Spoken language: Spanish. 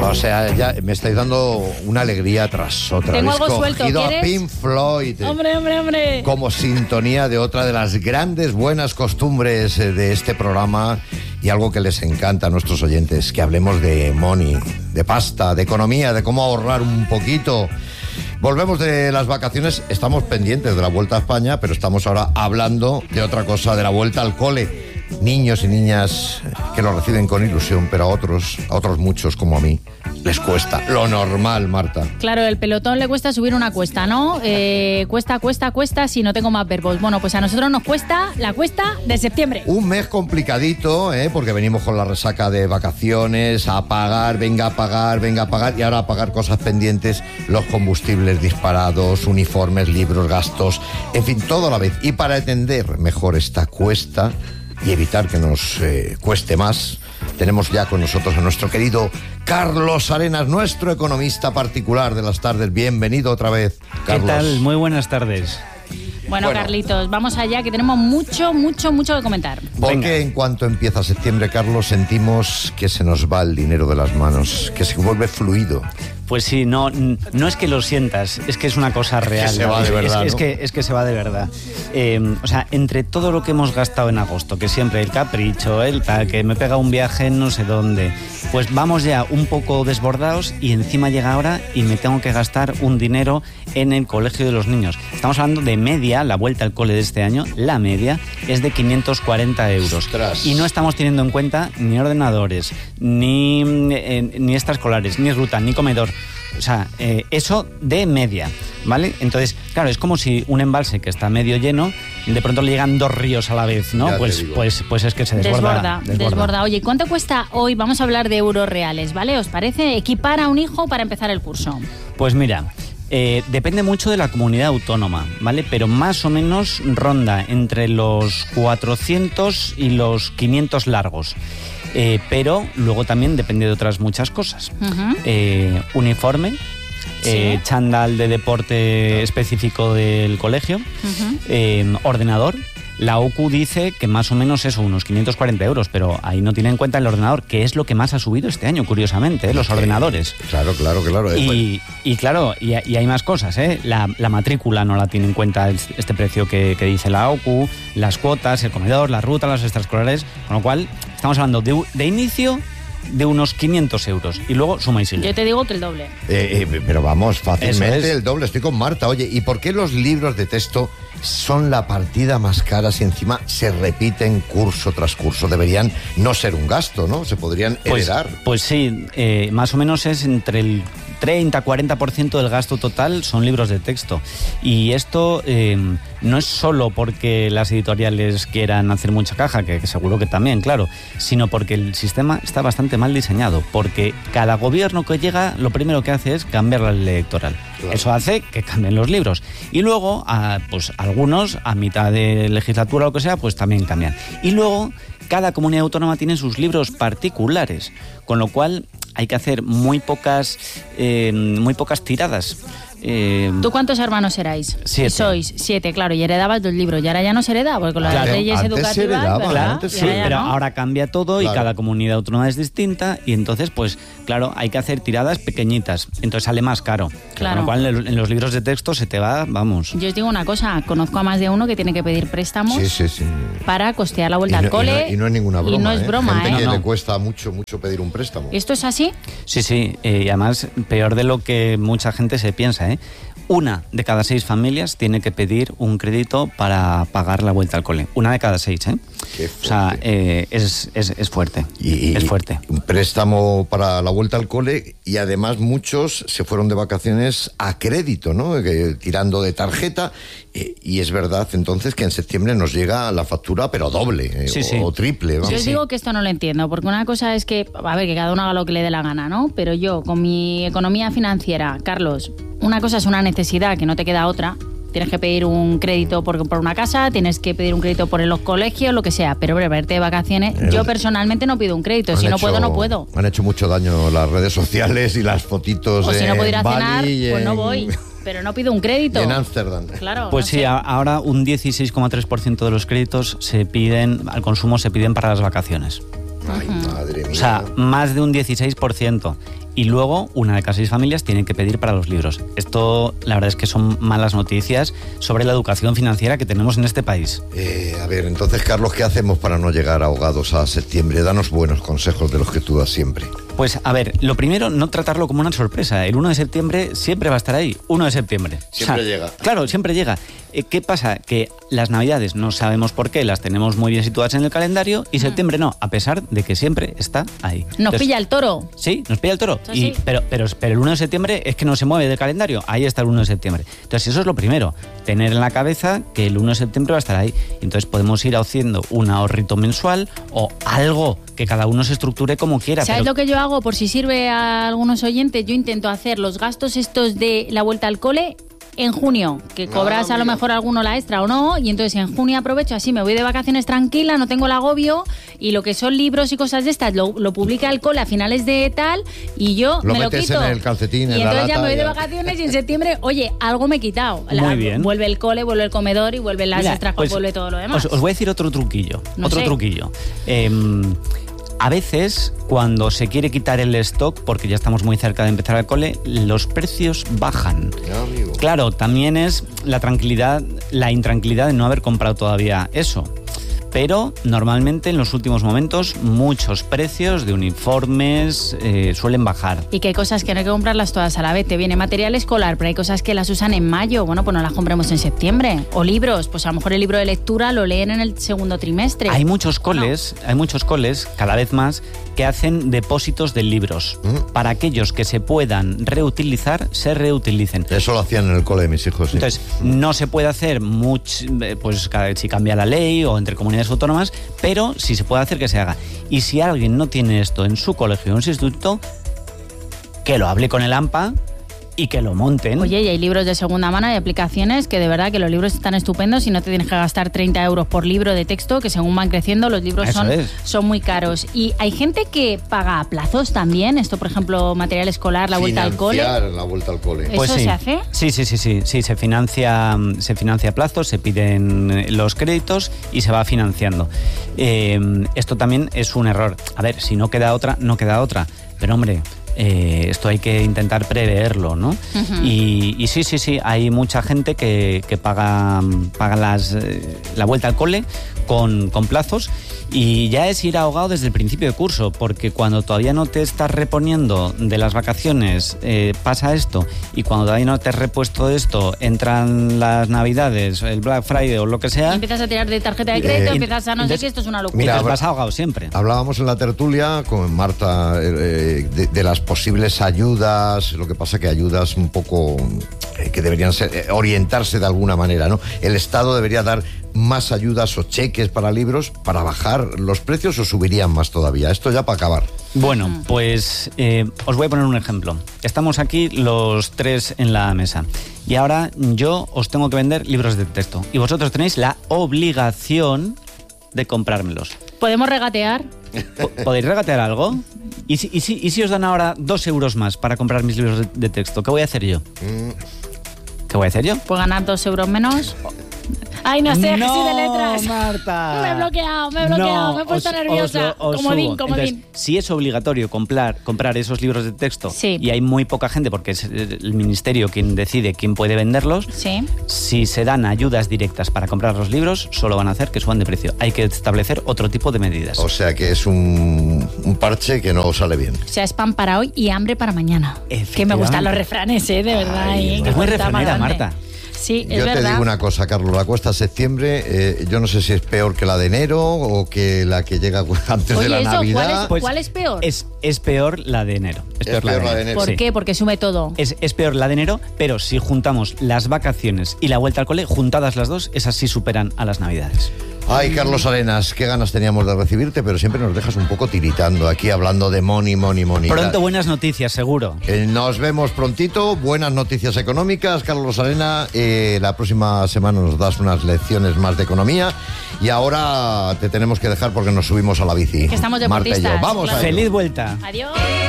O sea, ya me estáis dando una alegría tras otra. Tengo Habéis algo suelto, cogido ¿quieres? a Pink Floyd. Hombre. Como sintonía de otra de las grandes buenas costumbres de este programa y algo que les encanta a nuestros oyentes, que hablemos de money, de pasta, de economía, de cómo ahorrar un poquito. Volvemos de las vacaciones, estamos pendientes de la vuelta a España, pero estamos ahora hablando de otra cosa, de la vuelta al cole. Niños y niñas que lo reciben con ilusión, pero a otros muchos como a mí, les cuesta. Lo normal, Marta. Claro, el pelotón le cuesta subir una cuesta, ¿no? Cuesta, si no tengo más verbos. Bueno, pues a nosotros nos cuesta la cuesta de septiembre. Un mes complicadito, porque venimos con la resaca de vacaciones, a pagar, venga a pagar, y ahora a pagar cosas pendientes, los combustibles disparados, uniformes, libros, gastos, en fin, todo a la vez. Y para entender mejor esta cuesta y evitar que nos cueste más, tenemos ya con nosotros a nuestro querido Carlos Arenas, nuestro economista particular de las tardes. Bienvenido otra vez, Carlos. ¿Qué tal? Muy buenas tardes. Bueno, Carlitos, vamos allá, que tenemos mucho que comentar. Porque en cuanto empieza septiembre, Carlos, sentimos que se nos va el dinero de las manos, que se vuelve fluido. Pues sí, no es que lo sientas, es que es una cosa real. Es que se va de verdad, es ¿no? que se va de verdad. O sea, entre todo lo que hemos gastado en agosto, que siempre el capricho, el tal, que me pega un viaje en no sé dónde, pues vamos ya un poco desbordados y encima llega ahora y me tengo que gastar un dinero en el colegio de los niños. Estamos hablando de media, la vuelta al cole de este año, la media es de 540 euros. ¡Ostras! Y no estamos teniendo en cuenta ni ordenadores, ni extraescolares, ni ruta, ni comedor. O sea, eso de media, ¿vale? Entonces, claro, es como si un embalse que está medio lleno, de pronto le llegan 2 ríos a la vez, ¿no? Pues es que se desborda. Oye, ¿cuánto cuesta hoy? Vamos a hablar de euros reales, ¿vale? ¿Os parece? Equipar a un hijo para empezar el curso. Pues mira, depende mucho de la comunidad autónoma, ¿vale? Pero más o menos ronda entre los 400 y los 500 largos. Pero luego también depende de otras muchas cosas. Uh-huh. Uniforme, sí. Chándal de deporte específico del colegio, uh-huh. Ordenador. La OCU dice que más o menos eso, unos 540 euros, pero ahí no tiene en cuenta el ordenador, que es lo que más ha subido este año, curiosamente, los ordenadores. Claro. Y hay más cosas, La matrícula no la tiene en cuenta este precio que dice la OCU, las cuotas, el comedor, la ruta, las extraescolares, con lo cual estamos hablando de inicio de unos 500 euros y luego suma y sigue. Yo te digo que el doble. Pero vamos, fácilmente es. El doble, estoy con Marta. Oye, ¿y por qué los libros de texto son la partida más cara si encima se repiten curso tras curso? Deberían no ser un gasto, ¿no? Se podrían heredar. Pues sí, más o menos es entre el 30-40% del gasto total son libros de texto. Y esto no es solo porque las editoriales quieran hacer mucha caja, que seguro que también, claro, sino porque el sistema está bastante mal diseñado, porque cada gobierno que llega lo primero que hace es cambiar la ley electoral. Claro. Eso hace que cambien los libros. Y luego, pues algunos, a mitad de legislatura o lo que sea, pues también cambian. Y luego, cada comunidad autónoma tiene sus libros particulares, con lo cual hay que hacer muy pocas tiradas. ¿Tú cuántos hermanos erais? 7. Sois 7, claro, y heredabas 2 libros. Y ahora ya no se hereda, porque con las leyes educativas... Pero ahora cambia todo y cada comunidad autónoma es distinta y entonces, pues, claro, hay que hacer tiradas pequeñitas. Entonces sale más caro. Claro. Con lo cual en los libros de texto se te va, vamos. Yo os digo una cosa, conozco a más de uno que tiene que pedir préstamos para costear la vuelta al cole. Y no es ninguna broma. Y no es broma, Gente que le cuesta mucho pedir un préstamo. ¿Esto es así? Sí, y además peor de lo que mucha gente se piensa, 1 de cada 6 familias tiene que pedir un crédito para pagar la vuelta al cole. 1 de cada 6, O sea, es fuerte. Es fuerte. Un préstamo para la vuelta al cole y además muchos se fueron de vacaciones a crédito, ¿no? Tirando de tarjeta. Y es verdad entonces que en septiembre nos llega la factura, pero doble o triple. Vamos. Yo os digo que esto no lo entiendo, porque una cosa es que, a ver, que cada uno haga lo que le dé la gana, ¿no? Pero yo, con mi economía financiera, Carlos, una cosa es una necesidad que no te queda otra. Tienes que pedir un crédito por una casa, tienes que pedir un crédito por los colegios, lo que sea. Pero para verte de vacaciones, yo personalmente no pido un crédito. Si no puedo, no puedo. Han hecho mucho daño las redes sociales y las fotitos. O si no puedo ir a cenar, Bali, pues no voy. Pero no pido un crédito. En Ámsterdam. Claro. Pues sí, ahora un 16,3% de los créditos al consumo se piden para las vacaciones. Ay, madre mía. O sea, más de un 16%. y luego una de cada 6 familias tiene que pedir para los libros. Esto, la verdad es que son malas noticias sobre la educación financiera que tenemos en este país. A ver, entonces, Carlos, ¿qué hacemos para no llegar ahogados a septiembre? Danos buenos consejos de los que tú das siempre. Pues, a ver, lo primero, no tratarlo como una sorpresa. El 1 de septiembre siempre va a estar ahí. 1 de septiembre. Siempre llega. Claro, siempre llega. ¿Qué pasa? Que las Navidades no sabemos por qué, las tenemos muy bien situadas en el calendario y septiembre no, a pesar de que siempre está ahí. Nos pilla el toro. Sí, nos pilla el toro. Sí. Pero el 1 de septiembre es que no se mueve del calendario. Ahí está el 1 de septiembre. Entonces, eso es lo primero. Tener en la cabeza que el 1 de septiembre va a estar ahí. Entonces, podemos ir haciendo un ahorrito mensual o algo que cada uno se estructure como quiera. ¿Sabes lo que yo hago? Por si sirve a algunos oyentes, yo intento hacer los gastos estos de la vuelta al cole en junio, que cobras a lo mejor alguno la extra o no, y entonces en junio aprovecho, así me voy de vacaciones tranquila, no tengo el agobio, y lo que son libros y cosas de estas lo publica el cole a finales de tal, y yo me lo metes quito en el calcetín, y en la entonces ya lata, me voy de ya. vacaciones y en septiembre, oye, algo me he quitado. Muy bien. Vuelve el cole, vuelve el comedor y vuelven las Mira, extras, pues, vuelve todo lo demás. Os voy a decir otro truquillo. No sé. A veces, cuando se quiere quitar el stock, porque ya estamos muy cerca de empezar el cole, los precios bajan. Ya, amigo. Claro, también es la intranquilidad de no haber comprado todavía eso. Pero normalmente en los últimos momentos muchos precios de uniformes suelen bajar. Y que hay cosas que no hay que comprarlas todas a la vez. Te viene material escolar, pero hay cosas que las usan en mayo. Bueno, pues no las compremos en septiembre. O libros, pues a lo mejor el libro de lectura lo leen en el segundo trimestre. Hay muchos coles, cada vez más, que hacen depósitos de libros. Para aquellos que se puedan reutilizar, se reutilicen. Eso lo hacían en el cole de mis hijos, sí. Entonces, no se puede hacer mucho, pues si cambia la ley o entre comunidades autónomas, pero sí se puede hacer que se haga. Y si alguien no tiene esto en su colegio o en su instituto, que lo hable con el AMPA y que lo monten. Oye, y hay libros de segunda mano, hay aplicaciones que de verdad que los libros están estupendos y no te tienes que gastar 30 euros por libro de texto, que según van creciendo los libros son muy caros. Y hay gente que paga a plazos también, esto por ejemplo, material escolar, la vuelta al cole. La vuelta al cole. ¿Eso se hace? Sí, se financia a plazos, se piden los créditos y se va financiando. Esto también es un error. A ver, si no queda otra, no queda otra. Pero hombre, esto hay que intentar preverlo, ¿no? Uh-huh. Y sí, hay mucha gente que paga la vuelta al cole con plazos, y ya es ir ahogado desde el principio de curso, porque cuando todavía no te estás reponiendo de las vacaciones pasa esto, y cuando todavía no te has repuesto de esto entran las Navidades, el Black Friday o lo que sea, y empiezas a tirar de tarjeta de crédito, empiezas a no sé qué, esto es una locura. Mira, vas ahogado siempre. Hablábamos en la tertulia con Marta de las posibles ayudas, lo que pasa que ayudas un poco que deberían ser orientarse de alguna manera, ¿no? El Estado debería dar más ayudas o cheques para libros para bajar los precios, o subirían más todavía. Esto ya para acabar. Bueno, pues os voy a poner un ejemplo. Estamos aquí los tres en la mesa y ahora yo os tengo que vender libros de texto y vosotros tenéis la obligación de comprármelos. ¿Podemos regatear? ¿Podéis regatear algo? ¿Y si os dan ahora 2 euros más para comprar mis libros de texto? ¿Qué voy a hacer yo? ¿Qué voy a hacer yo? ¿Puedo ganar 2 euros menos? Ay, no sé, no, que soy de letras. Marta. Me he bloqueado, me he puesto nerviosa. Comodín. Entonces, si es obligatorio comprar esos libros de texto, sí, y hay muy poca gente, porque es el ministerio quien decide quién puede venderlos, sí, si se dan ayudas directas para comprar los libros, solo van a hacer que suban de precio. Hay que establecer otro tipo de medidas. O sea que es un parche que no sale bien. O sea, es pan para hoy y hambre para mañana. Que me gustan los refranes, de verdad. Ay, es muy refranera, Marta. Sí, es yo verdad. Te digo una cosa, Carlos, la cuesta septiembre, yo no sé si es peor que la de enero o que la que llega antes de la Navidad. ¿Cuál es peor? Es peor la de enero. Es peor la de enero. ¿Por qué? Porque sube todo. Es peor la de enero, pero si juntamos las vacaciones y la vuelta al cole, juntadas las dos, esas sí superan a las Navidades. Ay, Carlos Arenas, qué ganas teníamos de recibirte, pero siempre nos dejas un poco tiritando aquí hablando de money. Pronto buenas noticias, seguro. Nos vemos prontito, buenas noticias económicas, Carlos Arena. La próxima semana nos das unas lecciones más de economía y ahora te tenemos que dejar porque nos subimos a la bici. Que estamos Marta y yo. deportistas. Vamos claro. a ello. Feliz vuelta. Adiós.